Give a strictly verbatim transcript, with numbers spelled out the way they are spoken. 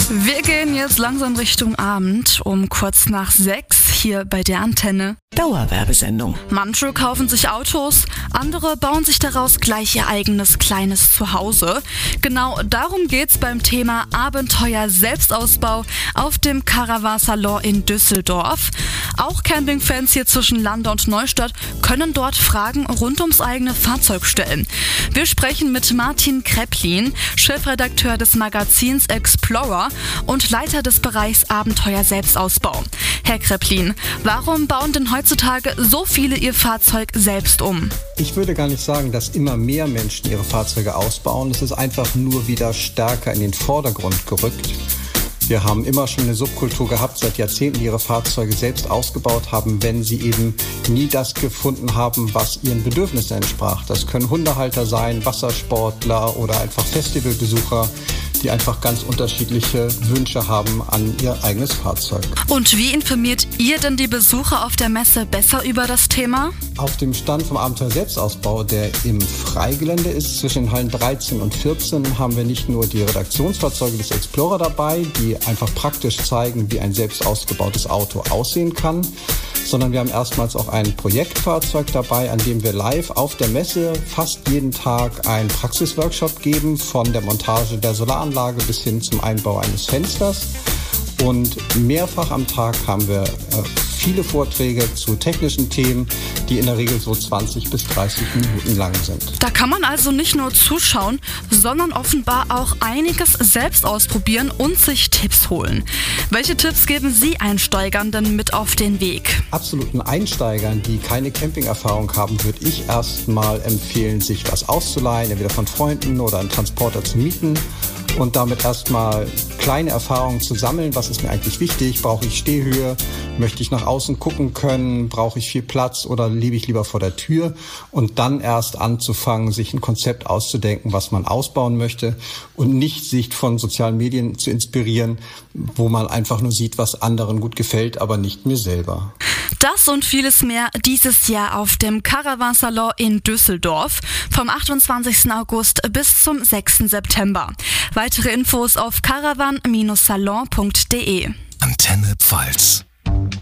Wir gehen jetzt langsam Richtung Abend, um kurz nach sechs hier bei der Antenne. Dauerwerbesendung. Manche kaufen sich Autos, andere bauen sich daraus gleich ihr eigenes kleines Zuhause. Genau darum geht's beim Thema Abenteuer Selbstausbau auf dem Caravan Salon in Düsseldorf. Auch Campingfans hier zwischen Lande und Neustadt können dort Fragen rund ums eigene Fahrzeug stellen. Wir sprechen mit Martin Krepplin, Chefredakteur des Magazins Explorer und Leiter des Bereichs Abenteuer Selbstausbau. Herr Krepplin, warum bauen denn heutzutage so viele ihr Fahrzeug selbst um? Ich würde gar nicht sagen, dass immer mehr Menschen ihre Fahrzeuge ausbauen. Es ist einfach nur wieder stärker in den Vordergrund gerückt. Wir haben immer schon eine Subkultur gehabt, seit Jahrzehnten, die ihre Fahrzeuge selbst ausgebaut haben, wenn sie eben nie das gefunden haben, was ihren Bedürfnissen entsprach. Das können Hundehalter sein, Wassersportler oder einfach Festivalbesucher, die einfach ganz unterschiedliche Wünsche haben an ihr eigenes Fahrzeug. Und wie informiert ihr denn die Besucher auf der Messe besser über das Thema? Auf dem Stand vom Abenteuer Selbstausbau, der im Freigelände ist, zwischen den Hallen dreizehn und vierzehn, haben wir nicht nur die Redaktionsfahrzeuge des Explorer dabei, die einfach praktisch zeigen, wie ein selbst ausgebautes Auto aussehen kann, sondern wir haben erstmals auch ein Projektfahrzeug dabei, an dem wir live auf der Messe fast jeden Tag einen Praxisworkshop geben, von der Montage der Solaranlage bis hin zum Einbau eines Fensters. Und mehrfach am Tag haben wir äh, viele Vorträge zu technischen Themen, die in der Regel so zwanzig bis dreißig Minuten lang sind. Da kann man also nicht nur zuschauen, sondern offenbar auch einiges selbst ausprobieren und sich Tipps holen. Welche Tipps geben Sie Einsteigern denn mit auf den Weg? Absoluten Einsteigern, die keine Campingerfahrung haben, würde ich erstmal empfehlen, sich das auszuleihen, entweder von Freunden oder einen Transporter zu mieten. Und damit erstmal kleine Erfahrungen zu sammeln. Was ist mir eigentlich wichtig? Brauche ich Stehhöhe? Möchte ich nach außen gucken können? Brauche ich viel Platz oder lebe ich lieber vor der Tür? Und dann erst anzufangen, sich ein Konzept auszudenken, was man ausbauen möchte und nicht sich von sozialen Medien zu inspirieren, wo man einfach nur sieht, was anderen gut gefällt, aber nicht mir selber. Das und vieles mehr dieses Jahr auf dem Caravan Salon in Düsseldorf vom achtundzwanzigsten August bis zum sechsten September. Weitere Infos auf caravan Bindestrich salon punkt de. Antenne Pfalz.